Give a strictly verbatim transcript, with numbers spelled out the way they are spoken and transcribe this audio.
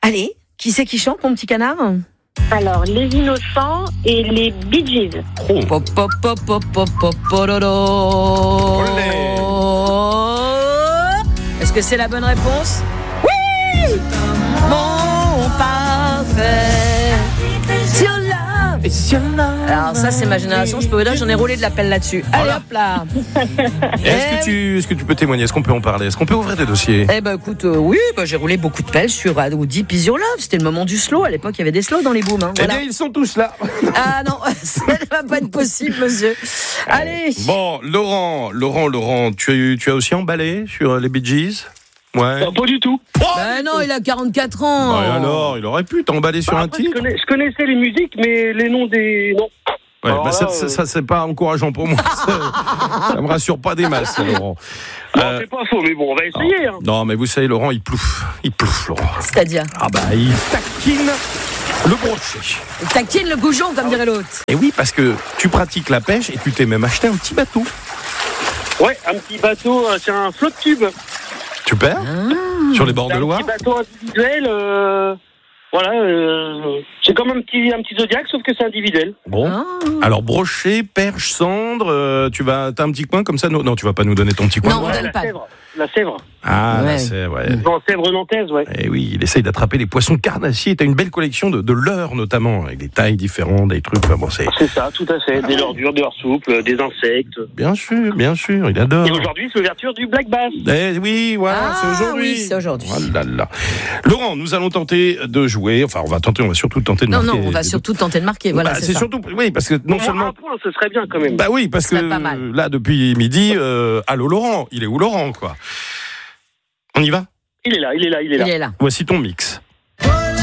Allez, qui c'est qui chante, mon petit canard ? Alors, les Innocents et les Bee Gees. Oh. Pop, pop, pop, pop, pop, pop, pororo. Est-ce que c'est la bonne réponse ? Oui ! Mon parfait. Sur la... Alors ça, c'est ma génération. Je peux vous dire, j'en ai roulé de la pelle là-dessus. Allez, Voilà. hop là. Est-ce que, tu, est-ce que tu peux témoigner ? Est-ce qu'on peut en parler ? Est-ce qu'on peut ouvrir des dossiers ? Eh ben écoute, euh, oui, bah, j'ai roulé beaucoup de pelles sur uh, Deep Is Your Love. C'était le moment du slow. À l'époque, il y avait des slows dans les booms. Hein. Eh Voilà. bien, ils sont tous là. Ah non, ça ne va pas être possible, monsieur. Allez. Bon, Laurent, Laurent, Laurent, tu as, eu, tu as aussi emballé sur les Bee Gees ? Ouais. Non, pas du tout. Ben non, il a quarante-quatre ans. Bah, et alors, il aurait pu t'emballer sur Bah, un après, titre. je, connais- je connaissais les musiques, mais les noms des. Non. Ouais, Alors bah, là, ça, euh, ça, ça, c'est pas encourageant pour moi. ça, ça me rassure pas des masses, Laurent. Non, Euh, c'est pas faux, mais bon, on va essayer. Hein. Non, mais vous savez, Laurent, il plouffe. Il plouffe, Laurent. C'est-à-dire, Ah bah, il taquine le brochet. il taquine le goujon, comme dirait l'autre. Et oui, parce que tu pratiques la pêche et tu t'es même acheté un petit bateau. Ouais, un petit bateau, euh, c'est un flotte tube. Super. Sur les bords C'est de un Loire. petit bateau individuel. Euh, voilà, euh, c'est comme un petit, un petit Zodiac, sauf que c'est individuel. Bon. Ah. Alors, brochet, perche, cendre, euh, tu vas, t'as un petit coin comme ça ? Non, non, tu vas pas nous donner ton petit coin. Non. On Ouais, donne la pas. Sèvre. La Sèvre. Ah, là, Ouais. c'est, ouais. En Sèvre nantaise, ouais. Et oui, il essaye d'attraper les poissons carnassiers. T'as une belle collection de, de leurres, notamment, avec des tailles différentes, des trucs. Enfin, bon, c'est... C'est ça, tout à fait. Des leurres dures, des leurres souples, des insectes. Bien sûr, bien sûr, il adore. Et aujourd'hui, c'est l'ouverture du Black Bass. Eh oui, voilà, Ah, c'est aujourd'hui. oui, c'est aujourd'hui. Oh là là. Laurent, nous allons tenter de jouer. Enfin, on va tenter, on va surtout tenter de Non, marquer. non, on va surtout tenter de marquer. Voilà, Bah, c'est, c'est ça. surtout, oui, parce que non Pour seulement. un point, ce serait bien quand même. Bah oui, parce Ce serait que pas mal. là, depuis midi, euh, allô Laurent, il est où Laurent, quoi ? On y va ? Il est là, il est là, il est là. Il est là. Voici ton mix.